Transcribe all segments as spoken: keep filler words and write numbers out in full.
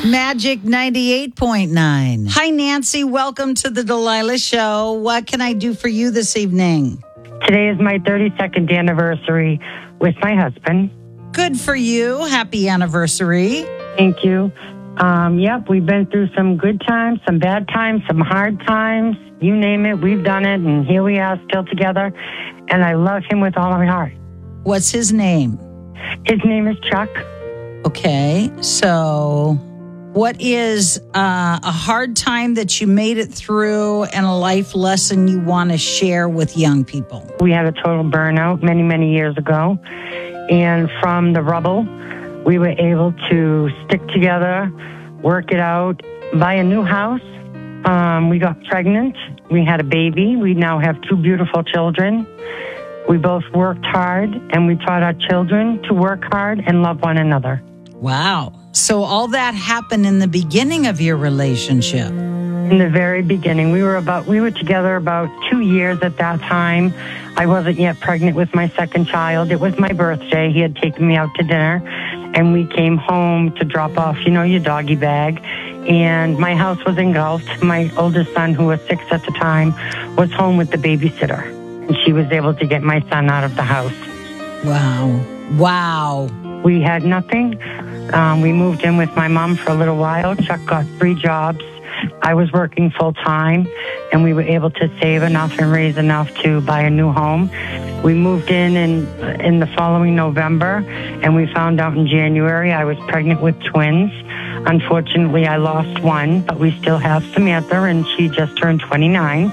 Magic ninety-eight point nine. Hi, Nancy. Welcome to the Delilah Show. What can I do for you this evening? Today is my thirty-second anniversary with my husband. Good for you. Happy anniversary. Thank you. Um, yep, we've been through some good times, some bad times, some hard times. You name it, we've done it, and here we are still together. And I love him with all my heart. What's his name? His name is Chuck. Okay, so what is uh, a hard time that you made it through and a life lesson you want to share with young people? We had a total burnout many, many years ago. And from the rubble, we were able to stick together, work it out, buy a new house. Um, we got pregnant. We had a baby. We now have two beautiful children. We both worked hard, and we taught our children to work hard and love one another. Wow. So all that happened in the beginning of your relationship. In the very beginning, we were about we were together about two years at that time. I wasn't yet pregnant with my second child. It was my birthday. He had taken me out to dinner, and we came home to drop off, you know, your doggy bag. And my house was engulfed. My oldest son, who was six at the time, was home with the babysitter. And she was able to get my son out of the house. Wow. Wow. We had nothing. Um, we moved in with my mom for a little while. Chuck got three jobs. I was working full time, and we were able to save enough and raise enough to buy a new home. We moved in in, in the following November, and we found out in January I was pregnant with twins. Unfortunately, I lost one, but we still have Samantha, and she just turned twenty-nine.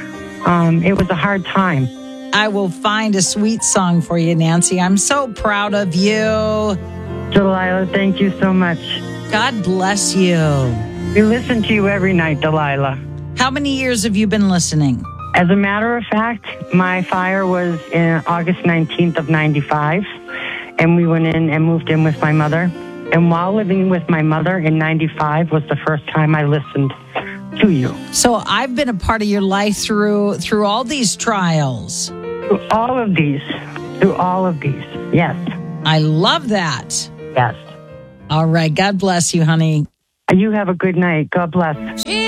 Um, it was a hard time. I will find a sweet song for you, Nancy. I'm so proud of you. Delilah, thank you so much. God bless you. We listen to you every night, Delilah. How many years have you been listening? As a matter of fact, my fire was in August nineteenth of ninety-five, and we went in and moved in with my mother. And while living with my mother in ninety-five was the first time I listened to you. So I've been a part of your life through through all these trials. Through all of these. Through all of these. Yes. I love that. Yes. All right. God bless you, honey. You have a good night. God bless.